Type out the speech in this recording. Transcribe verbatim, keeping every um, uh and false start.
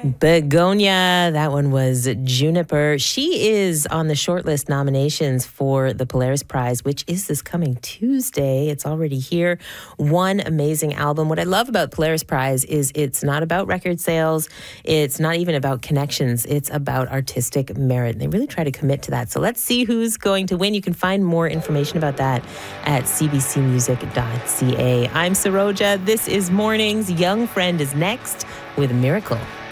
Begonia, that one was Juniper. She is on the shortlist nominations for the Polaris Prize, which is this coming Tuesday. It's already here. One amazing album. What I love about Polaris Prize is it's not about record sales. It's not even about connections. It's about artistic merit. And they really try to commit to that. So let's see who's going to win. You can find more information about that at c b c music dot c a. I'm Saroja. This is Mornings. Young Friend is next with Miracle.